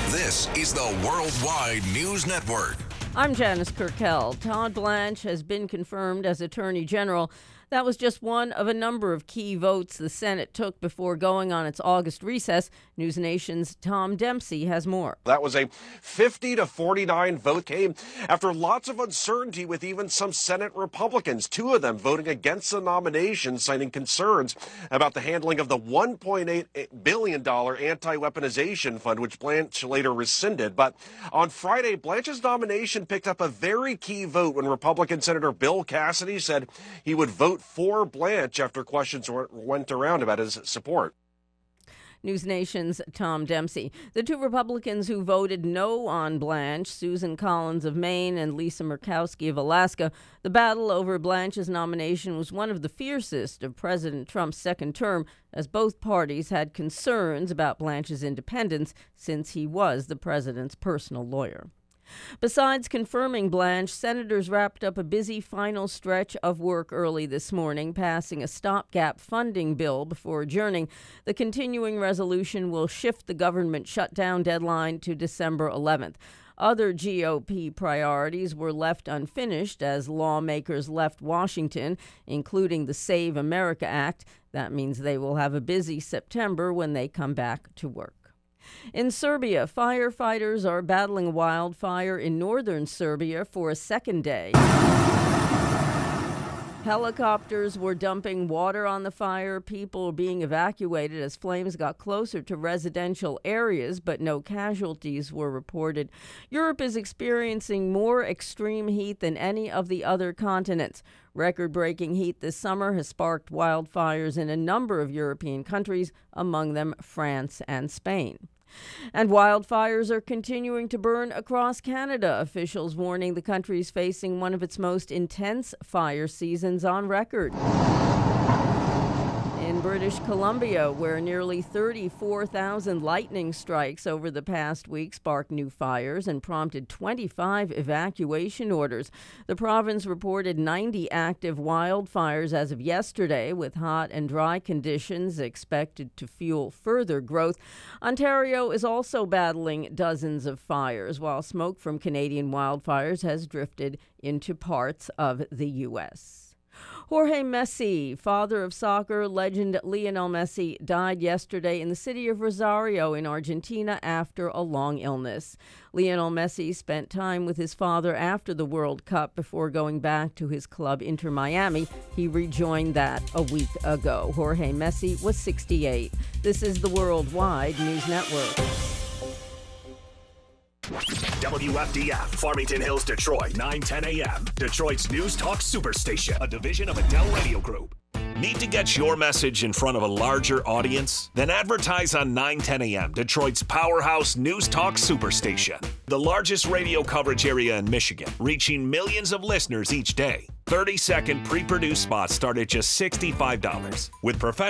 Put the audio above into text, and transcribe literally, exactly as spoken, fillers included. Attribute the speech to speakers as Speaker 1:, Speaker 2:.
Speaker 1: This is the Worldwide News Network.
Speaker 2: I'm Janice Kurkel. Todd Blanche has been confirmed as Attorney General. That was just one of a number of key votes the Senate took before going on its August recess. News Nation's Tom Dempsey has more.
Speaker 3: That was a fifty to forty-nine vote came after lots of uncertainty with even some Senate Republicans, two of them voting against the nomination, citing concerns about the handling of the one point eight billion dollars anti-weaponization fund, which Blanche later rescinded. But on Friday, Blanche's nomination picked up a very key vote when Republican Senator Bill Cassidy said he would vote for Blanche after questions went around about his support.
Speaker 2: News Nation's Tom Dempsey. The two Republicans who voted no on Blanche, Susan Collins of Maine and Lisa Murkowski of Alaska, the battle over Blanche's nomination was one of the fiercest of President Trump's second term, as both parties had concerns about Blanche's independence since he was the president's personal lawyer. Besides confirming Blanche, senators wrapped up a busy final stretch of work early this morning, passing a stopgap funding bill before adjourning. The continuing resolution will shift the government shutdown deadline to December eleventh. Other G O P priorities were left unfinished as lawmakers left Washington, including the Save America Act. That means they will have a busy September when they come back to work. In Serbia, firefighters are battling a wildfire in northern Serbia for a second day. Helicopters were dumping water on the fire. People were being evacuated as flames got closer to residential areas, but no casualties were reported. Europe is experiencing more extreme heat than any of the other continents. Record-breaking heat this summer has sparked wildfires in a number of European countries, among them France and Spain. And wildfires are continuing to burn across Canada, officials warning the country is facing one of its most intense fire seasons on record. In British Columbia, where nearly thirty-four thousand lightning strikes over the past week sparked new fires and prompted twenty-five evacuation orders. The province reported ninety active wildfires as of yesterday, with hot and dry conditions expected to fuel further growth. Ontario is also battling dozens of fires, while smoke from Canadian wildfires has drifted into parts of the U S Jorge Messi, father of soccer legend Lionel Messi, died yesterday in the city of Rosario in Argentina after a long illness. Lionel Messi spent time with his father after the World Cup before going back to his club Inter Miami. He rejoined that a week ago. Jorge Messi was sixty-eight. This is the Worldwide News Network.
Speaker 4: W F D F, Farmington Hills, Detroit, nine ten a.m. Detroit's News Talk Superstation, a division of Adele Radio Group. Need to get your message in front of a larger audience? Then advertise on nine ten a.m., Detroit's powerhouse News Talk Superstation. The largest radio coverage area in Michigan, reaching millions of listeners each day. thirty-second pre-produced spots start at just sixty-five dollars. With professional